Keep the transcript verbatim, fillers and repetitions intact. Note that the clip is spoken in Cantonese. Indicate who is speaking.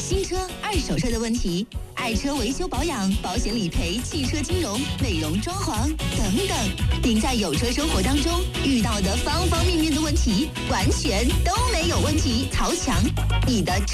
Speaker 1: 新车、二手车的问题，爱车维修保养、保险理赔、汽车金融、美容装潢等等，您在有车生活当中遇到的方方面面的问题，完全都没有问题。曹强，你的